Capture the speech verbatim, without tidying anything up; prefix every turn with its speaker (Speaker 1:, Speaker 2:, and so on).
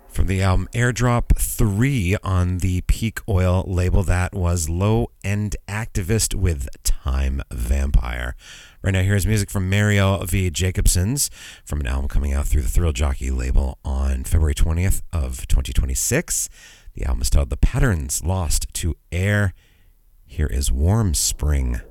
Speaker 1: From the album Airdrop three on the Peak Oil label, that was Low End Activist with Time Vampire. Right now, here's music from Mariel V. Jacobsons from an album coming out through the Thrill Jockey label on February twentieth of twenty twenty-six. The album is titled The Patterns Lost to Air. Here is Warm Spring.